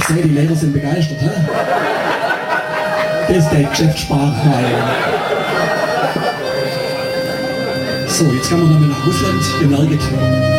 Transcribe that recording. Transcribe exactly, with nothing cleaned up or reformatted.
Hey, die Lehrer sind begeistert, hä? Das ist der Geschäftssparerei. So, jetzt kann man nochmal nach Russland. Ihr merkt,